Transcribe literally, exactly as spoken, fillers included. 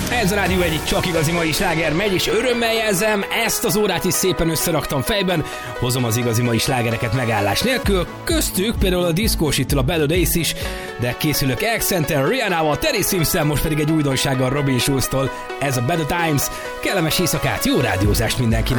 Ez a rádió egyik csak igazi mai sláger megy, és örömmel jelzem, ezt az órát is szépen összeraktam fejben, hozom az igazi mai slágereket megállás nélkül, köztük például a diszkósitől a Ballad Ace is, de készülök Accenten, Rihanna-val, Terry Sims-szel, most pedig egy újdonsággal Robin Schulz-tól, ez a Better Times. Kellemes éjszakát, jó rádiózást mindenkinek!